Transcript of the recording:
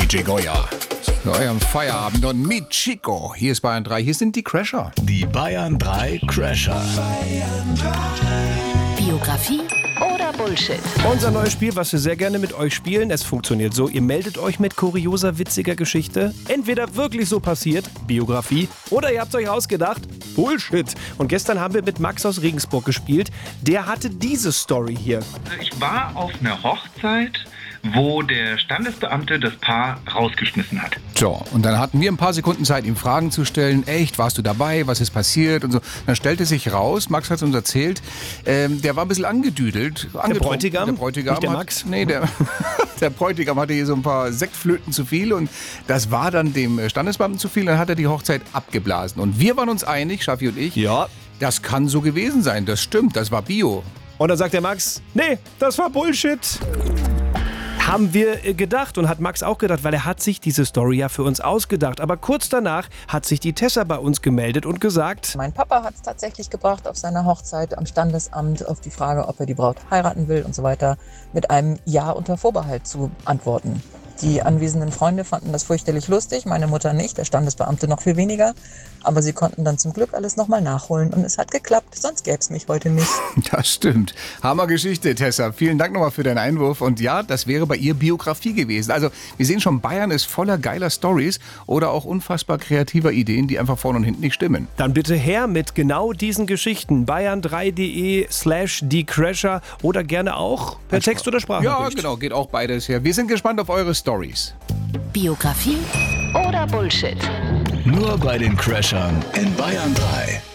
DJ Goya. Für euren Feierabend und mit Chico. Hier ist Bayern 3, hier sind die Crasher. Die Bayern 3 Crasher. Biografie oder Bullshit? Unser neues Spiel, was wir sehr gerne mit euch spielen. Es funktioniert so, ihr meldet euch mit kurioser, witziger Geschichte. Entweder wirklich so passiert, Biografie, oder ihr habt euch ausgedacht, Bullshit. Und gestern haben wir mit Max aus Regensburg gespielt. Der hatte diese Story hier. Ich war auf einer Hochzeit, wo der Standesbeamte das Paar rausgeschmissen hat. So, und dann hatten wir ein paar Sekunden Zeit, ihm Fragen zu stellen. Echt, warst du dabei? Was ist passiert? Und so. Dann stellte sich raus, Max hat es uns erzählt, der war ein bisschen angedüdelt. Der Bräutigam? Der Bräutigam Nicht der hat, Max? Nee, der Bräutigam hatte hier so ein paar Sektflöten zu viel und das war dann dem Standesbeamten zu viel. Dann hat er die Hochzeit abgeblasen. Und wir waren uns einig, Schaffi und ich, Ja. das kann so gewesen sein. Das stimmt, das war Bio. Und dann sagt der Max, nee, das war Bullshit. Haben wir gedacht und hat Max auch gedacht, weil er hat sich diese Story ja für uns ausgedacht. Aber kurz danach hat sich die Tessa bei uns gemeldet und gesagt, Mein Papa hat es tatsächlich gebracht auf seiner Hochzeit am Standesamt auf die Frage, ob er die Braut heiraten will und so weiter, mit einem Ja unter Vorbehalt zu antworten. Die anwesenden Freunde fanden das fürchterlich lustig, meine Mutter nicht, der Standesbeamte noch viel weniger. Aber sie konnten dann zum Glück alles nochmal nachholen und es hat geklappt, sonst gäbe es mich heute nicht. Das stimmt. Hammergeschichte, Tessa. Vielen Dank nochmal für deinen Einwurf. Und ja, das wäre bei ihr Biografie gewesen. Also wir sehen schon, Bayern ist voller geiler Stories oder auch unfassbar kreativer Ideen, die einfach vorne und hinten nicht stimmen. dann bitte her mit genau diesen Geschichten. bayern3.de/diecrasher oder gerne auch per Text oder Ja, Sprachnachricht. genau, geht auch beides her. Wir sind gespannt auf eure Stories. Biografie oder Bullshit? Nur bei den Crashern in Bayern 3.